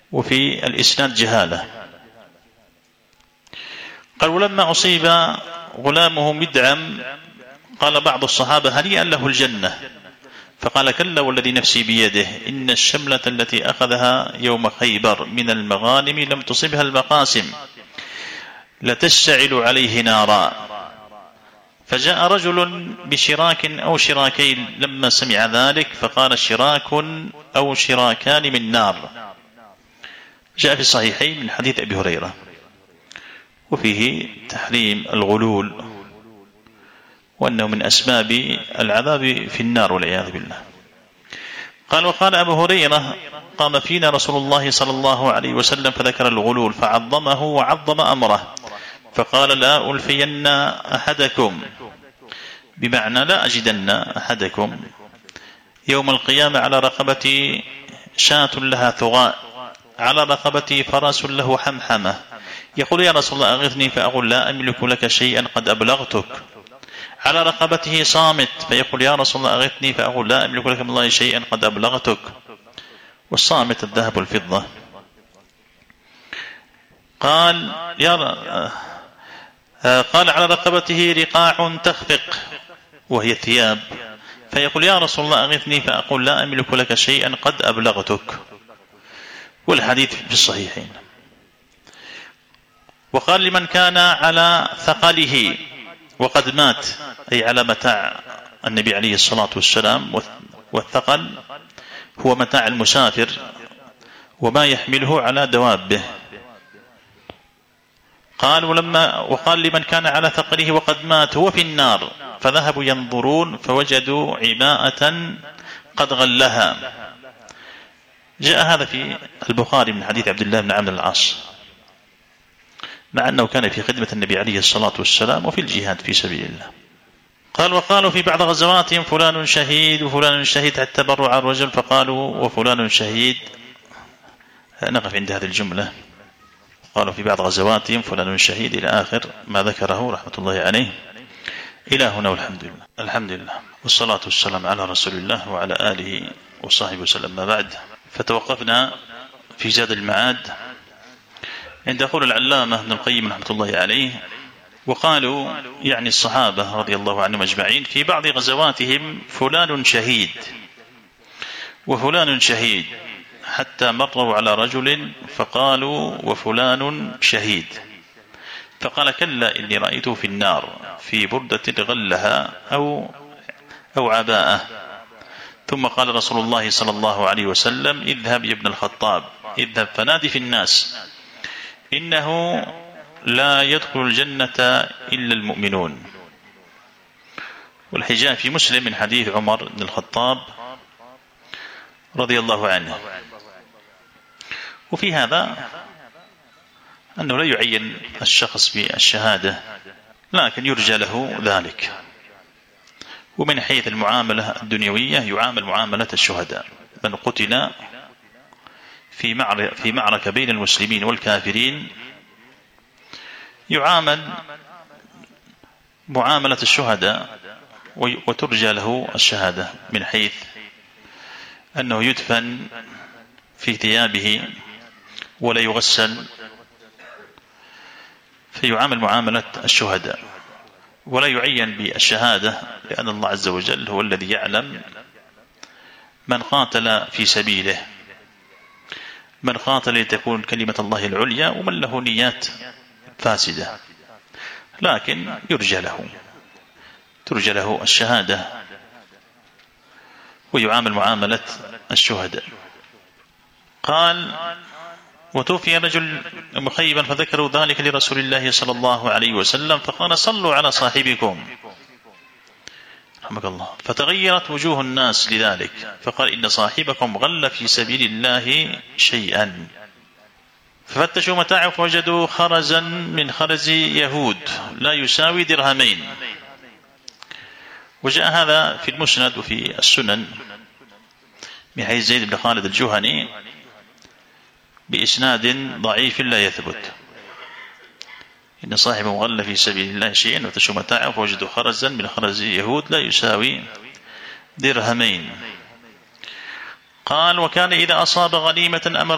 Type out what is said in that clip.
وفي الإسناد جهالة. قال ولما أصيب غلامه مدعم قال بعض الصحابة هنيئا له الجنة، فقال كلا والذي نفسي بيده إن الشملة التي أخذها يوم خيبر من المغانم لم تصبها المقاسم لتشتعل عليه نارا. فجاء رجل بشراك أو شراكين لما سمع ذلك فقال شراك أو شراكان من نار. جاء في الصحيحين من حديث أبي هريرة، وفيه تحريم الغلول وأنه من أسباب العذاب في النار والعياذ بالله. قال وقال أبو هريرة قام فينا رسول الله صلى الله عليه وسلم فذكر الغلول فعظمه وعظم أمره، فقال لا ألفين أحدكم، بمعنى لا أجدن أحدكم يوم القيامة على رقبتي شاة لها ثغاء، على رقبتي فرس له حمحمة، يقول يا رسول الله أغثني فأقول لا أملك لك شيئا قد أبلغتك. على رقبته صامت فيقول يا رسول الله أغثني فأقول لا أملك لك من الله شيئا قد أبلغتك، والصامت الذهب والفضة. قال على رقبته رقاع تخفق وهي ثياب، فيقول يا رسول الله أغثني فأقول لا أملك لك شيئا قد أبلغتك، والحديث في الصحيحين. وقال لمن كان على ثقله وقد مات، أي على متاع النبي عليه الصلاة والسلام، والثقل هو متاع المسافر وما يحمله على دوابه. وقال لمن كان على ثقله وقد مات هو في النار فذهبوا ينظرون فوجدوا عباءة قد غلها. جاء هذا في البخاري من حديث عبد الله بن عمرو بن العاص، مع أنه كان في خدمة النبي عليه الصلاة والسلام وفي الجهاد في سبيل الله. قال وقالوا في بعض غزواتهم فلان شهيد وفلان شهيد حتى بروا الرجل فقالوا وفلان شهيد. نقف عند هذه الجملة، قالوا في بعض غزواتهم فلان شهيد إلى آخر ما ذكره رحمة الله عليه إلى هنا، والحمد لله. الحمد لله والصلاة والسلام على رسول الله وعلى آله وصحبه وسلم. ما بعد، فتوقفنا في زاد المعاد عند قول العلامة ابن القيم رحمة الله عليه وقالوا يعني الصحابة رضي الله عنهم أجمعين في بعض غزواتهم فلان شهيد وفلان شهيد، حتى مروا على رجل فقالوا وفلان شهيد، فقال كلا إني رأيته في النار في بردة غلها أو عباءة. ثم قال رسول الله صلى الله عليه وسلم اذهب يا ابن الخطاب، اذهب فنادي في الناس إنه لا يدخل الجنة إلا المؤمنون. والحجاء في مسلم من حديث عمر بن الخطاب رضي الله عنه. وفي هذا أنه لا يعين الشخص بالشهادة، لكن يرجى له ذلك. ومن حيث المعاملة الدنيوية يعامل معاملة الشهداء، من قتل في معركة بين المسلمين والكافرين يعامل معاملة الشهداء وترجى له الشهادة، من حيث أنه يدفن في ثيابه ولا يغسل، فيعامل معاملة الشهداء ولا يعين بالشهادة، لأن الله عز وجل هو الذي يعلم من قاتل في سبيله، من قاتل لتكون كلمة الله العليا، ومن له نيات فاسدة، لكن ترجى له الشهادة ويعامل معاملة الشهداء. قال وتوفي رجل مخيبا فذكروا ذلك لرسول الله صلى الله عليه وسلم فقال صلوا على صاحبكم رحمك الله، فتغيرت وجوه الناس لذلك، فقال إن صاحبكم غل في سبيل الله شيئا، ففتشوا متاعه فوجدوا خرزا من خرز يهود لا يساوي درهمين. وجاء هذا في المسند وفي السنن من حديث زيد بن خالد الجهني بإسناد ضعيف لا يثبت، إن صاحبه غل في سبيل الله شيئا وفتشوا متاعه فوجدوا خرزا من خرز يهود لا يساوي درهمين. قال وكان إذا أصاب غنيمة أمر